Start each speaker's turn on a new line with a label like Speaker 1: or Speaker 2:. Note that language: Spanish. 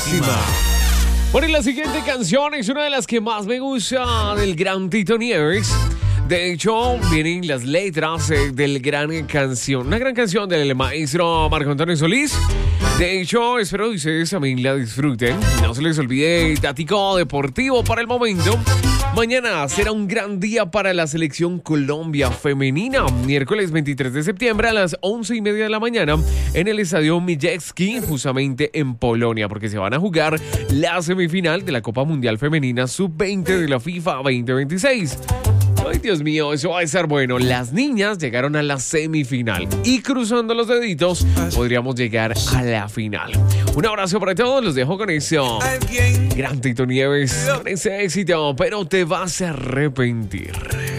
Speaker 1: Bueno, y la siguiente canción es una de las que más me gusta del gran Tito Nieves. De hecho, vienen las letras del gran canción, una gran canción del maestro Marco Antonio Solís. De hecho, espero que ustedes también la disfruten. No se les olvide, tático deportivo para el momento. Mañana será un gran día para la selección Colombia femenina. Miércoles 23 de septiembre a las 11:30 de la mañana en el estadio Milewski, justamente en Polonia, porque se van a jugar la semifinal de la Copa Mundial Femenina Sub-20 de la FIFA 2026. Ay, Dios mío, eso va a estar bueno. Las niñas llegaron a la semifinal y cruzando los deditos podríamos llegar a la final. Un abrazo para todos, los dejo con eso. Gran Tito Nieves, con ese éxito, pero te vas a arrepentir.